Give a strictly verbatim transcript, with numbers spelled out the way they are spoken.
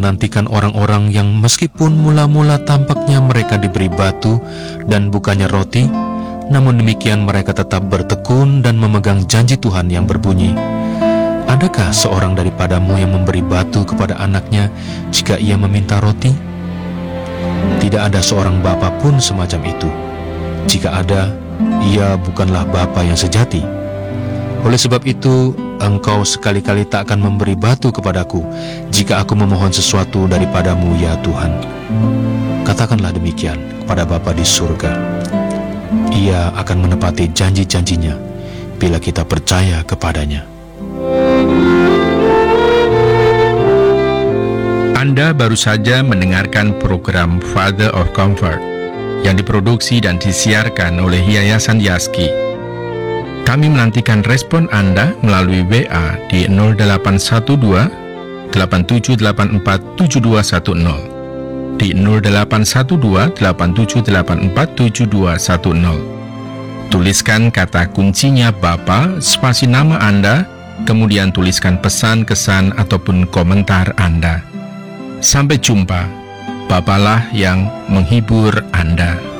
menantikan orang-orang yang meskipun mula-mula tampaknya mereka diberi batu dan bukannya roti, namun demikian mereka tetap bertekun dan memegang janji Tuhan yang berbunyi, "Adakah seorang daripadamu yang memberi batu kepada anaknya jika ia meminta roti?" Tidak ada seorang bapa pun semacam itu. Jika ada, ia bukanlah bapa yang sejati. Oleh sebab itu, engkau sekali-kali tak akan memberi batu kepadaku jika aku memohon sesuatu daripadamu, ya Tuhan. Katakanlah demikian kepada Bapa di surga. Ia akan menepati janji-janjinya bila kita percaya kepadanya. Anda baru saja mendengarkan program Father of Comfort yang diproduksi dan disiarkan oleh Yayasan Yaski. Kami menantikan respon Anda melalui W A di nol delapan satu dua, delapan tujuh delapan empat, tujuh dua satu nol, di nol delapan satu dua, delapan tujuh delapan empat, tujuh dua satu nol. Tuliskan kata kuncinya Bapa, spasi nama Anda, kemudian tuliskan pesan, kesan, ataupun komentar Anda. Sampai jumpa, Bapalah yang menghibur Anda.